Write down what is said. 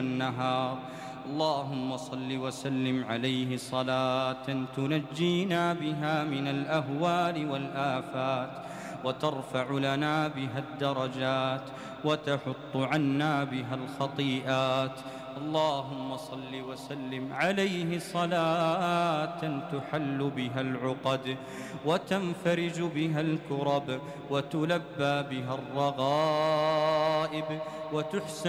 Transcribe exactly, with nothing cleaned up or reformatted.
النهار. اللهم صل وسلم عليه صلاة تنجينا بها من الأهوال والآفات، وترفع لنا بها الدرجات، وتحط عنا بها الخطيئات. اللهم صل وسلم عليه صلاة تحل بها العقد، وتنفرج بها الكرب، وتلبى بها الرغائب، وتحسن